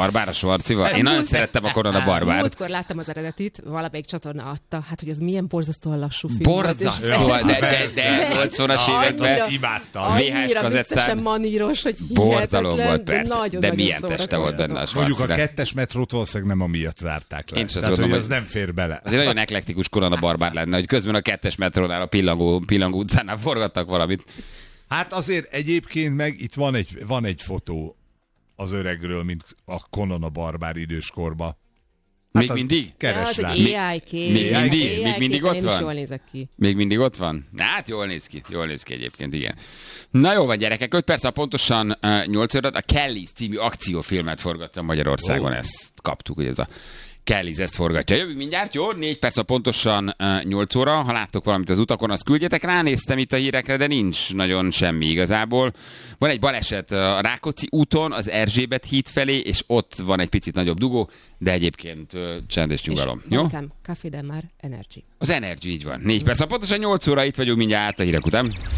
Barbár a Schwarzival? Én nagyon szerettem a Conan a Barbár. Múltkor láttam az eredetit, valamelyik csatorna adta. Hát, hogy ez milyen borzasztóan lassú film. Borzasztó, de 80-as években imádtam. VHS Annyira kazettán. viccesen maníros, hogy Borzalom hihetetlen, volt, de persze. nagyon, De nagyon milyen teste volt benne a Mondjuk a Schwarzi. 2-es metrót valószínűleg nem amiatt zárták le. Én is azt Tehát, gondolom, hogy az hogy- nem fér bele. Az egy nagyon eklektikus Conan a Barbár lenne, hogy közben a 2-es metrónál a pillangó utcánál forgattak valamit. Hát azért egyébként meg itt van egy fotó az öregről, mint a Conan a Barbár időskorba. Még mindig? Keres rá. egy AI kép. Még mindig ott Én is van? jól nézek ki. Még mindig ott van? Hát jól néz ki egyébként, igen. Na jó van, gyerekek, 5 perc, pontosan 8 óra, a Kelly's című akciófilmet forgatta Magyarországon, ezt kaptuk, hogy ez a Kelly's ezt forgatja. Jövünk mindjárt, jó? 4 perc, pontosan 8 óra, ha láttok valamit az utakon, azt küldjetek, ránéztem itt a hírekre, de nincs nagyon semmi igazából. Van egy baleset a Rákóczi úton, az Erzsébet híd felé, és ott van egy picit nagyobb dugó, de egyébként csend és nyugalom. Jó? Nekem Café Del Mar Energy. Az Energy így van. 4 perc, pontosan 8 óra, itt vagyunk mindjárt a hírek után.